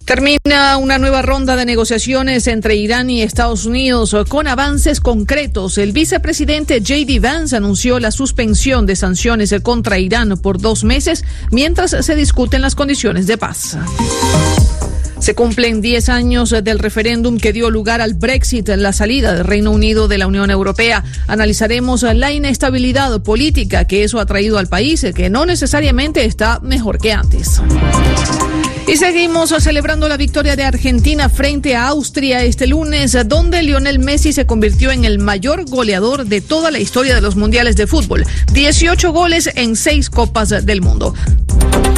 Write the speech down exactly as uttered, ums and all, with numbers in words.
Termina una nueva ronda de negociaciones entre Irán y Estados Unidos con avances concretos. El vicepresidente J D Vance anunció la suspensión de sanciones contra Irán por dos meses mientras se discuten las condiciones de paz. Se cumplen diez años del referéndum que dio lugar al Brexit, la salida del Reino Unido de la Unión Europea. Analizaremos la inestabilidad política que eso ha traído al país, que no necesariamente está mejor que antes. Y seguimos celebrando la victoria de Argentina frente a Austria este lunes, donde Lionel Messi se convirtió en el mayor goleador de toda la historia de los mundiales de fútbol. dieciocho goles en seis Copas del Mundo.